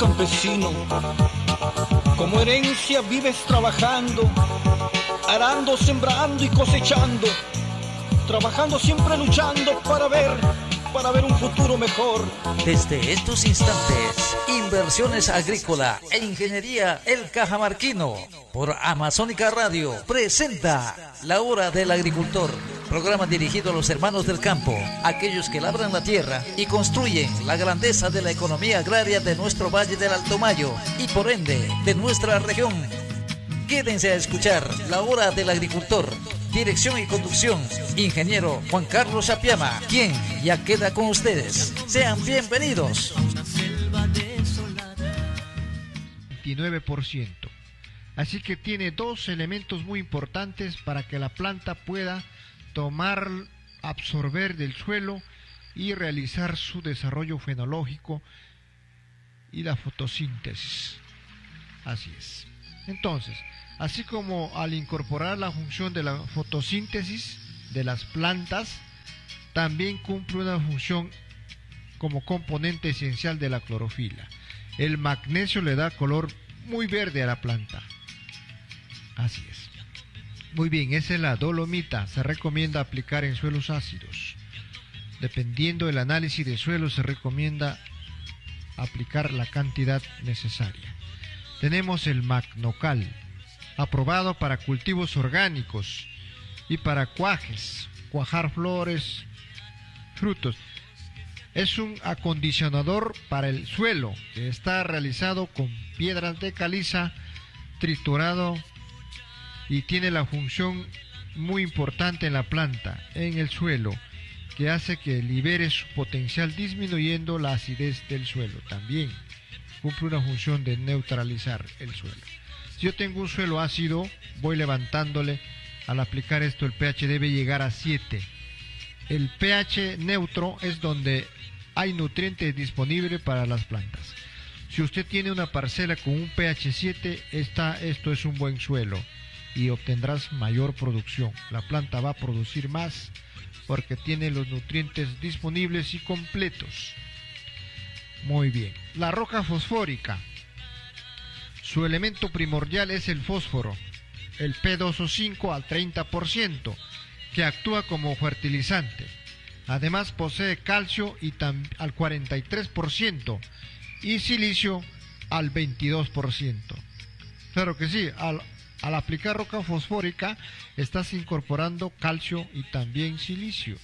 campesino. Como herencia vives trabajando, arando, sembrando y cosechando, trabajando siempre luchando para ver un futuro mejor. Desde estos instantes, Inversiones Agrícola e Ingeniería El Cajamarquino, por Amazónica Radio, presenta La Hora del Agricultor, programa dirigido a los hermanos del campo, aquellos que labran la tierra y construyen la grandeza de la economía agraria de nuestro Valle del Alto Mayo y por ende de nuestra región. Quédense a escuchar La Hora del Agricultor. Dirección y conducción, ingeniero Juan Carlos Apiama, quien ya queda con ustedes. Sean bienvenidos. 29%. Así que tiene dos elementos muy importantes para que la planta pueda tomar, absorber del suelo y realizar su desarrollo fenológico y la fotosíntesis. Así es. Entonces, así como al incorporar la función de la fotosíntesis de las plantas, también cumple una función como componente esencial de la clorofila. El magnesio le da color muy verde a la planta. Así es. Muy bien, esa es la dolomita. Se recomienda aplicar en suelos ácidos. Dependiendo del análisis de suelo, se recomienda aplicar la cantidad necesaria. Tenemos el magnocal, aprobado para cultivos orgánicos y para cuajes, cuajar flores, frutos. Es un acondicionador para el suelo que está realizado con piedras de caliza, triturado, y tiene la función muy importante en la planta, en el suelo, que hace que libere su potencial disminuyendo la acidez del suelo. También cumple una función de neutralizar el suelo. Si yo tengo un suelo ácido, voy levantándole. Al aplicar esto, el pH debe llegar a 7. El pH neutro es donde hay nutrientes disponibles para las plantas. Si usted tiene una parcela con un pH 7, esto es un buen suelo y obtendrás mayor producción. La planta va a producir más porque tiene los nutrientes disponibles y completos. Muy bien. La roca fosfórica. Su elemento primordial es el fósforo, el P2O5 al 30%, que actúa como fertilizante. Además posee calcio al 43% y silicio al 22%. Claro que sí, al aplicar roca fosfórica estás incorporando calcio y también silicio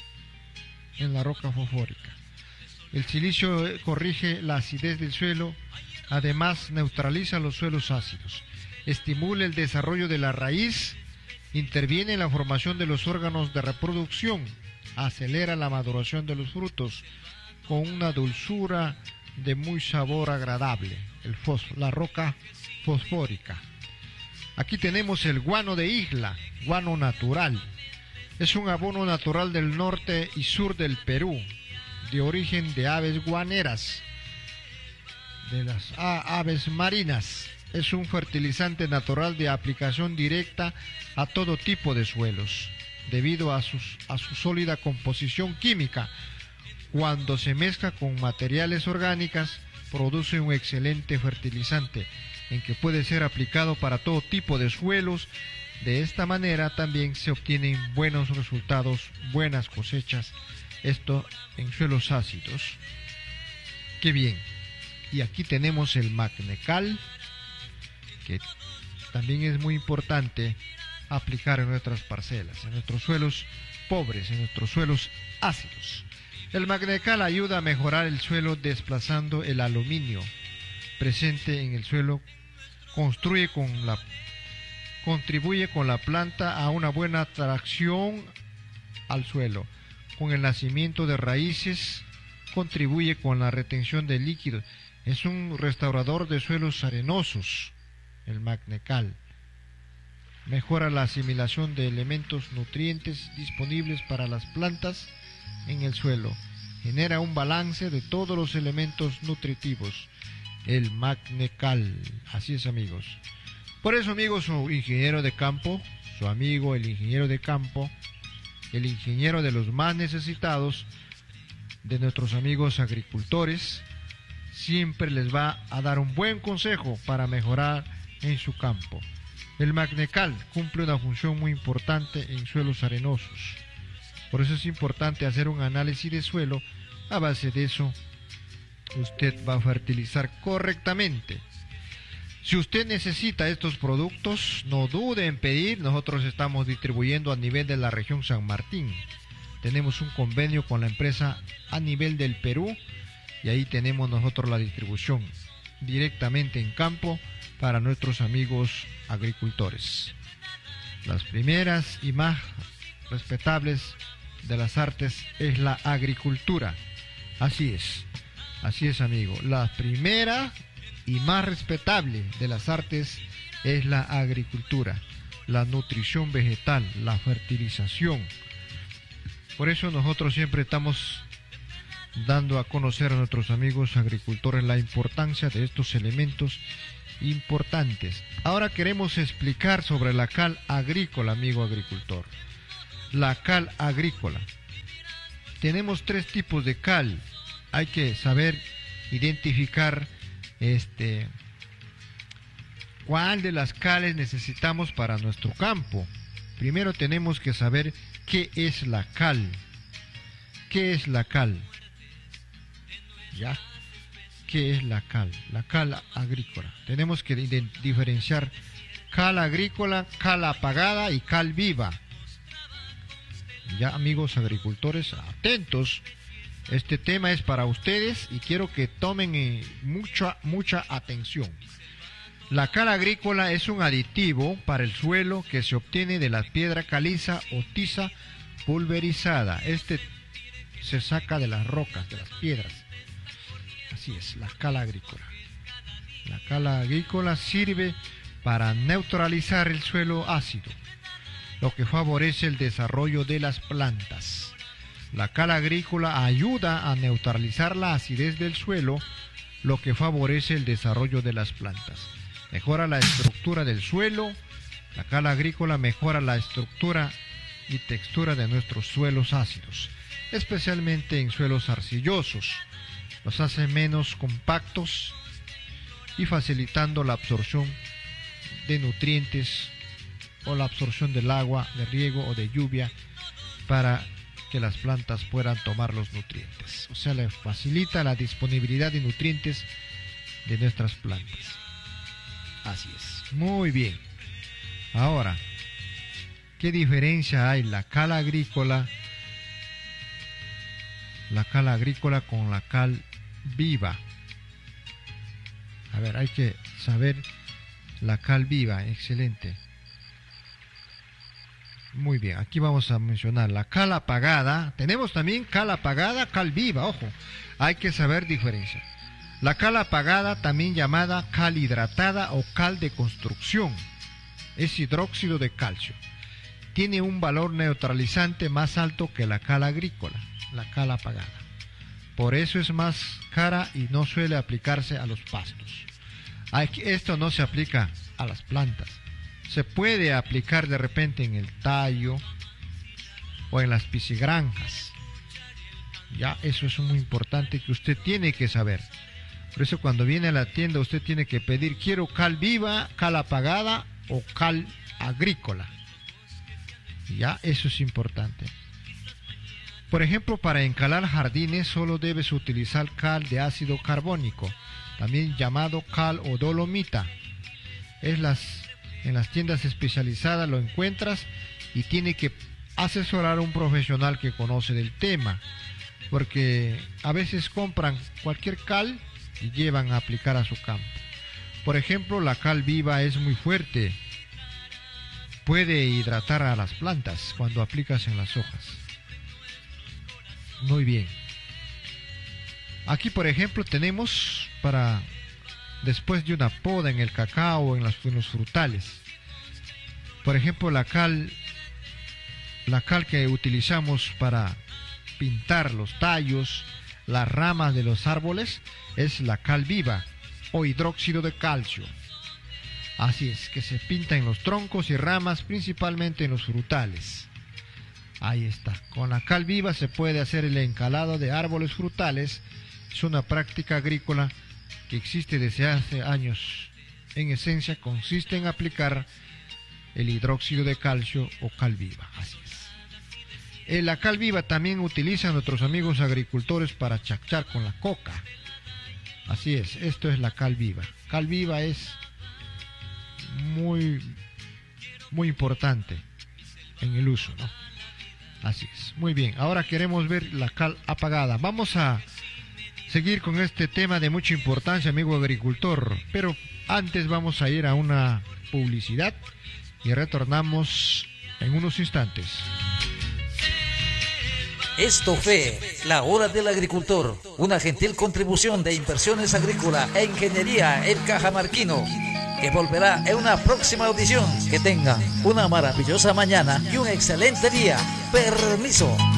en la roca fosfórica. El silicio corrige la acidez del suelo, además neutraliza los suelos ácidos, estimula el desarrollo de la raíz, interviene en la formación de los órganos de reproducción, acelera la maduración de los frutos con una dulzura de muy sabor agradable, la roca fosfórica. Aquí tenemos el guano de isla, guano natural. Es un abono natural del norte y sur del Perú, de origen de aves guaneras, de las aves marinas. Es un fertilizante natural de aplicación directa a todo tipo de suelos, debido a su sólida composición química. Cuando se mezcla con materiales orgánicos, produce un excelente fertilizante, en que puede ser aplicado para todo tipo de suelos. De esta manera también se obtienen buenos resultados, buenas cosechas, esto en suelos ácidos. ¡Qué bien! Y aquí tenemos el magnecal, que también es muy importante aplicar en nuestras parcelas, en nuestros suelos pobres, en nuestros suelos ácidos. El magnecal ayuda a mejorar el suelo desplazando el aluminio presente en el suelo, contribuye con la planta a una buena tracción al suelo. Con el nacimiento de raíces, contribuye con la retención de líquidos. Es un restaurador de suelos arenosos, el magnecal. Mejora la asimilación de elementos nutrientes disponibles para las plantas en el suelo. Genera un balance de todos los elementos nutritivos. El magnecal. Así es, amigos. Por eso, amigos, su ingeniero de campo, su amigo el ingeniero de campo, el ingeniero de los más necesitados, de nuestros amigos agricultores, siempre les va a dar un buen consejo para mejorar en su campo. El Magnecal cumple una función muy importante en suelos arenosos. Por eso es importante hacer un análisis de suelo. A base de eso, usted va a fertilizar correctamente. Si usted necesita estos productos, no dude en pedir. Nosotros estamos distribuyendo a nivel de la región San Martín. Tenemos un convenio con la empresa a nivel del Perú y ahí tenemos nosotros la distribución directamente en campo para nuestros amigos agricultores. Las primeras y más respetables de las artes es la agricultura. Así es, amigo. La primera y más respetable de las artes es la agricultura, la nutrición vegetal, la fertilización. Por eso nosotros siempre estamos dando a conocer a nuestros amigos agricultores la importancia de estos elementos importantes. Ahora queremos explicar sobre la cal agrícola, amigo agricultor. La cal agrícola. Tenemos 3 tipos de cal. Hay que saber identificar cuál de las cales necesitamos para nuestro campo. Primero tenemos que saber qué es la cal. ¿Qué es la cal? ¿Ya? ¿Qué es la cal? La cal agrícola. Tenemos que diferenciar cal agrícola, cal apagada y cal viva. Ya, amigos agricultores, atentos. Este tema es para ustedes y quiero que tomen mucha atención. La cal agrícola es un aditivo para el suelo que se obtiene de la piedra caliza o tiza pulverizada. Se saca de las rocas, de las piedras. Así es, la cal agrícola. La cal agrícola sirve para neutralizar el suelo ácido, lo que favorece el desarrollo de las plantas. La cal agrícola ayuda a neutralizar la acidez del suelo, lo que favorece el desarrollo de las plantas. Mejora la estructura del suelo. La cal agrícola mejora la estructura y textura de nuestros suelos ácidos, especialmente en suelos arcillosos. Los hace menos compactos y facilitando la absorción de nutrientes o la absorción del agua de riego o de lluvia para que las plantas puedan tomar los nutrientes. O sea, le facilita la disponibilidad de nutrientes de nuestras plantas. Así es. Muy bien. Ahora, ¿qué diferencia hay la cal agrícola con la cal viva? A ver, hay que saber la cal viva. Excelente. Muy bien, aquí vamos a mencionar la cal apagada. Tenemos también cal apagada, cal viva, ojo. Hay que saber diferenciar. La cal apagada, también llamada cal hidratada o cal de construcción, es hidróxido de calcio. Tiene un valor neutralizante más alto que la cal agrícola, la cal apagada. Por eso es más cara y no suele aplicarse a los pastos. Esto no se aplica a las plantas. Se puede aplicar de repente en el tallo o en las piscigranjas. Ya, eso es muy importante que usted tiene que saber. Por eso cuando viene a la tienda usted tiene que pedir: quiero cal viva, cal apagada o cal agrícola. Ya, eso es importante. Por ejemplo, para encalar jardines solo debes utilizar cal de ácido carbónico, también llamado cal o dolomita. En las tiendas especializadas lo encuentras y tiene que asesorar a un profesional que conoce del tema, porque a veces compran cualquier cal y llevan a aplicar a su campo. Por ejemplo, la cal viva es muy fuerte, puede hidratar a las plantas cuando aplicas en las hojas. Muy bien. Aquí, por ejemplo, tenemos para después de una poda en el cacao o en los frutales. Por ejemplo, la cal que utilizamos para pintar los tallos, las ramas de los árboles, es la cal viva o hidróxido de calcio. Así es, que se pinta en los troncos y ramas, principalmente en los frutales. Ahí está. Con la cal viva se puede hacer el encalado de árboles frutales. Es una práctica agrícola que existe desde hace años. En esencia consiste en aplicar el hidróxido de calcio o cal viva. Así es. La cal viva también utilizan nuestros amigos agricultores para chacchar con la coca. Así es, esto es la cal viva. Cal viva es muy importante en el uso, ¿no? Así es. Muy bien, ahora queremos ver la cal apagada. Vamos a seguir con este tema de mucha importancia, amigo agricultor, pero antes vamos a ir a una publicidad y retornamos en unos instantes. Esto fue La Hora del Agricultor, una gentil contribución de Inversiones Agrícola e Ingeniería El Cajamarquino, que volverá en una próxima audición. Que tengan una maravillosa mañana y un excelente día. Permiso.